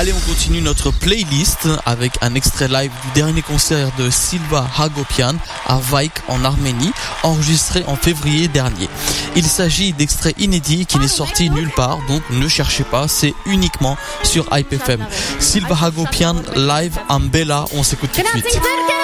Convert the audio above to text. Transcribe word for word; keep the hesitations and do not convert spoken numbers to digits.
Allez, on continue notre playlist avec un extrait live du dernier concert de Silva Hagopian à Vaik en Arménie, enregistré en février dernier. Il s'agit d'extraits inédits qui n'est sorti nulle part, donc ne cherchez pas, c'est uniquement sur Hype F M. Silva Hagopian live en Bella, on s'écoute tout de suite.